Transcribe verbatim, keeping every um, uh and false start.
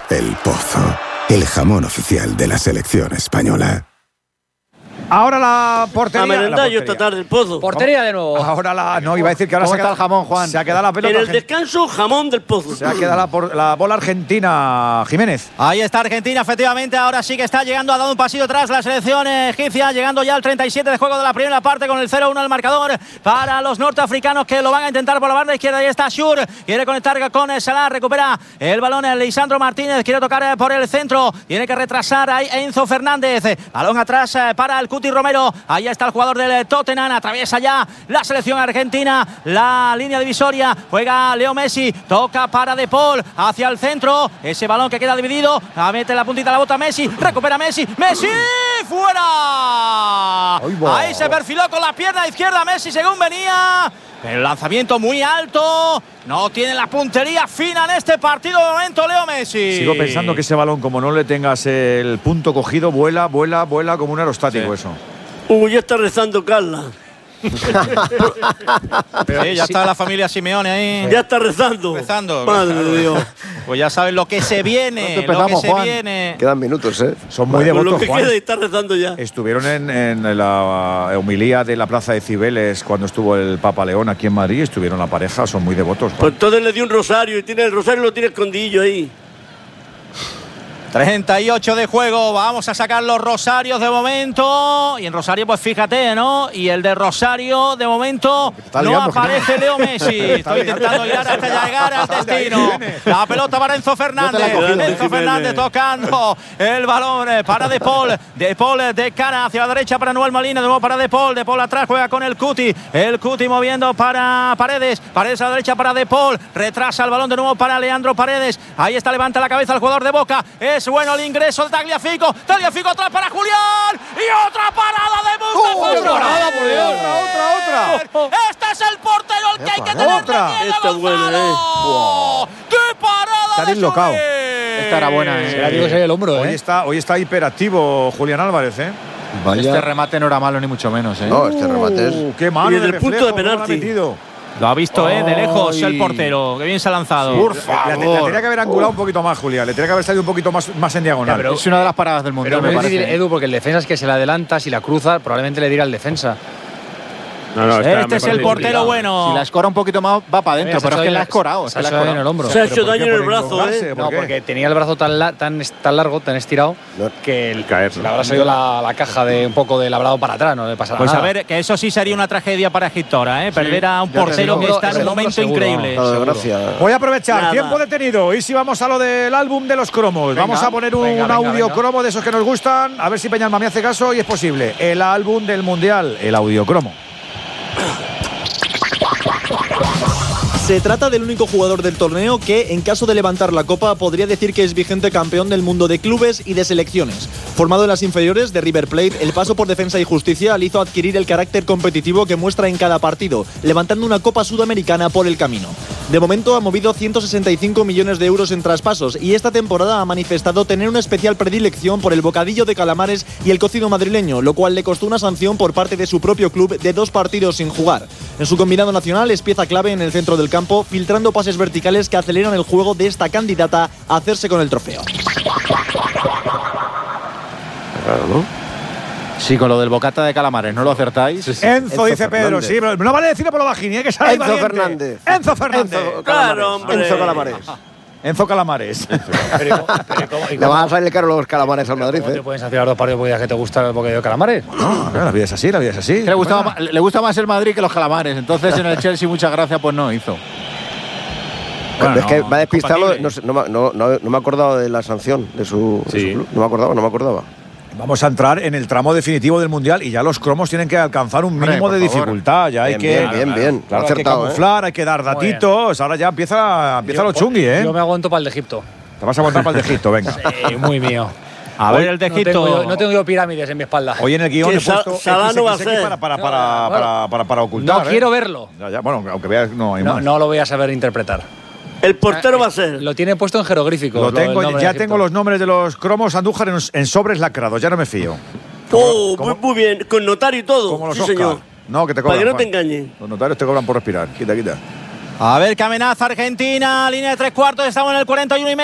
El Pozo, el jamón oficial de la selección española. Ahora la portería. A merendar yo esta tarde el Pozo. Portería de nuevo. Ahora la. No, iba a decir que ahora ¿Cómo se está queda el jamón, Juan? Se ha quedado la pelota. En el descanso, jamón del Pozo. Se ha quedado la, por, la bola argentina, Jiménez. Ahí está Argentina, efectivamente. Ahora sí que está llegando, ha dado un pasillo atrás la selección egipcia, llegando ya al treinta y siete de juego de la primera parte con el cero uno al marcador para los norteafricanos que lo van a intentar por la banda izquierda. Ahí está Shur, quiere conectar con Salah, recupera el balón Lisandro Martínez, quiere tocar por el centro, tiene que retrasar ahí Enzo Fernández. Balón atrás para el Cuti Romero. Ahí está el jugador del Tottenham, atraviesa ya la selección argentina, la línea divisoria, juega Leo Messi, toca para De Paul, hacia el centro, ese balón que queda dividido, mete la puntita de la bota Messi, recupera Messi, Messi, fuera. Ahí se perfiló con la pierna izquierda Messi según venía, pero el lanzamiento muy alto, no tiene la puntería fina en este partido de momento Leo Messi. Sigo pensando que ese balón, como no le tengas el punto cogido, vuela, vuela, vuela como un aerostático, sí. Eso. Uy, ya está rezando Carla. Pero sí, ya está la familia Simeone ahí. Ya está rezando. Rezando. Madre de Dios. Pues ya sabes lo que se viene. Empezamos, lo que se Juan. viene. Quedan minutos, ¿eh? Son muy Bueno, devotos, lo que Juan. queda y está rezando ya. Estuvieron en, en la homilía de la Plaza de Cibeles cuando estuvo el Papa León aquí en Madrid. Estuvieron la pareja, son muy devotos, Juan. Pues entonces le dio un rosario y tiene el rosario lo tiene escondidillo ahí. treinta y ocho de juego, vamos a sacar los rosarios de momento. Y en Rosario, pues fíjate, ¿no? Y el de Rosario, de momento, no liando, aparece Leo Messi. Estoy intentando llegar hasta llegar al destino. La pelota para Enzo Fernández. Enzo Fernández tocando el balón para De Paul. De Paul de cara hacia la derecha para Noel Molina. De nuevo para De Paul. De Paul atrás juega con el Cuti. El Cuti moviendo para Paredes. Paredes a la derecha para De Paul. Retrasa el balón de nuevo para Leandro Paredes. Ahí está, levanta la cabeza el jugador de Boca. Es bueno el ingreso de Tagliafico. Tagliafico atrás para Julián. Y otra parada de Mustafa. ¡Oh, parada, por Dios! Otra, otra, otra. Este es el portero el que hay que tener otra. Esta es buena, ¿eh? Wow. ¡Qué parada! Se ha dislocado. Esta era buena, ¿eh? Se la digo, se el hombro, Hoy ¿eh? está, hoy está hiperactivo Julián Álvarez, ¿eh? Vaya. Este remate no era malo ni mucho menos, ¿eh? No, este remate es… Uh, ¡Qué malo! Y desde de el punto reflejo, de penalti. Lo ha visto, ¿eh? De lejos Ay. el portero. Qué bien se ha lanzado. Por favor. Le, le, le tenía que haber angulado un poquito más, Julián. Le tenía que haber salido un poquito más, más en diagonal. Ya, pero- Es una de las paradas del mundial, Pero me es difícil, parece. Edu, porque el defensa es que se la adelanta, si la cruza, probablemente le diera al defensa. No, no, Este es el portero bueno. Si la escora un poquito más, va para adentro, Se ha pero es hecho que en la la- ha escorado. se ha es que hecho la ha en el escorado. hombro. Se ha ¿Pero hecho por daño qué? en el ¿Por brazo, encolgarse? ¿eh? ¿Por No, qué? porque tenía el brazo tan, la- tan, tan largo, tan estirado, No. que el, Caer, ¿no? le habrá salido la, la caja de un poco de labrado para atrás, no le pasará Pues nada. a ver, que eso sí sería una tragedia para Egipto ahora, ¿eh? Perder a un ya te portero digo. que está en El un hombro momento seguro. increíble. La desgracia. Voy a aprovechar, Nada. tiempo detenido. Y si vamos a lo del álbum de los cromos. Venga. Vamos a poner un Venga, venga, audio venga. cromo de esos que nos gustan. A ver si Peñalma me hace caso y es posible. El álbum del mundial, el audio cromo. Se trata del único jugador del torneo que, en caso de levantar la copa, podría decir que es vigente campeón del mundo de clubes y de selecciones. Formado en las inferiores de River Plate, el paso por Defensa y Justicia le hizo adquirir el carácter competitivo que muestra en cada partido, levantando una Copa Sudamericana por el camino. De momento ha movido ciento sesenta y cinco millones de euros en traspasos y esta temporada ha manifestado tener una especial predilección por el bocadillo de calamares y el cocido madrileño, lo cual le costó una sanción por parte de su propio club de dos partidos sin jugar. En su combinado nacional es pieza clave en el centro del campo, filtrando pases verticales que aceleran el juego de esta candidata a hacerse con el trofeo. Claro, ¿no? Sí, con lo del bocata de calamares, ¿no lo acertáis? Enzo, Enzo dice Pedro, Fernández. sí, pero no vale decirlo por la vagina, hay que salir Enzo valiente. Fernández. Enzo Fernández. Enzo Claro, Calamares. hombre. Enzo Calamares. Enzo Calamares. Pero, ¿y cómo- pero ¿y cómo- y Le van a cómo- salir caros los calamares al Madrid, ¿Cómo te ¿eh? pueden sancionar dos partidos porque digas que te gusta el bocadillo de calamares? No, la vida es así, la vida es así. Que le, gustaba, ma- le gusta más el Madrid que los calamares. Entonces en el Chelsea, muchas gracias, pues no hizo. Bueno, es que no, me ha despistado, compatible. no, sé, no, me- no, no, no me acordaba de la sanción de su, de Sí. su club. No me acordaba, no me acordaba. Vamos a entrar en el tramo definitivo del mundial y ya los cromos tienen que alcanzar un Hombre, mínimo por de favor. dificultad. Ya hay Bien, que, bien, bien, bien. Lo ha Claro, hay que acertado, ¿eh? camuflar, hay que dar Muy bien. datitos. Ahora ya empieza, empieza Yo- lo chungui, ¿eh? Yo me aguanto para el de Egipto. Te vas a aguantar para el de Egipto, venga. Eh, muy mío. A ver, el de No tengo, yo, Egipto. no tengo yo pirámides en mi espalda. Hoy en el guión Que he Sa- puesto Salah no va a X X X ser. para, para, para, Bueno, para, para, para ocultar. no ¿eh? quiero verlo. Ya, ya, bueno, aunque veas, no hay No, más. no lo voy a saber interpretar. El portero va a ser. Lo tiene puesto en jeroglífico. Lo lo- el tengo, nombre ya de tengo Egipto. los nombres de los cromos Andújar en, en sobres lacrados, ya no me fío. Oh, ¿Cómo? muy, muy bien. Con notario y todo. Como los sí, Oscar. señor. No, que te Para cobran. que no te Juan. engañen. Los notarios te cobran por respirar. Quita, quita. A ver qué amenaza Argentina. Línea de tres cuartos. Estamos en el cuarenta y uno y medio.